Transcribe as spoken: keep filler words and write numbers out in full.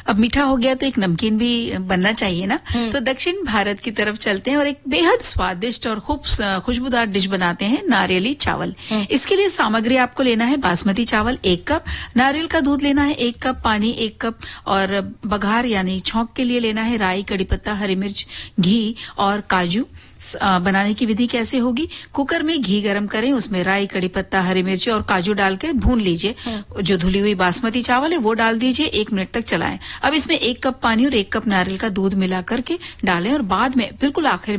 अब मीठा हो गया तो एक नमकीन भी बनना चाहिए ना। तो दक्षिण भारत की तरफ चलते हैं और एक बेहद स्वादिष्ट और खूब खुशबूदार डिश बनाते हैं, नारियली चावल। इसके लिए सामग्री आपको लेना है बासमती चावल एक कप, नारियल का दूध लेना है एक कप, पानी एक कप, और बघार यानी छौंक के लिए लेना है राई, कड़ी पत्ता, हरी मिर्च, घी और काजू। बनाने की विधि कैसे होगी? कुकर में घी गरम करें, उसमें राई, कड़ी पत्ता, हरी मिर्च और काजू डाल के भून लीजिए। जो धुली हुई बासमती चावल है वो डाल दीजिए, एक मिनट तक चलाएं। अब इसमें एक कप पानी और एक कप नारियल का दूध मिला करके डालें और बाद में बिल्कुल आखिर